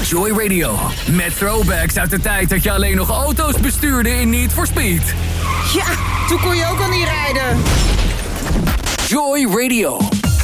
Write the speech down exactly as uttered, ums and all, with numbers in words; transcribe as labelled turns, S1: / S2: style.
S1: Joy Radio. Met throwbacks uit de tijd dat je alleen nog auto's bestuurde in Need for Speed.
S2: Ja, toen kon je ook al niet rijden.
S1: Joy Radio.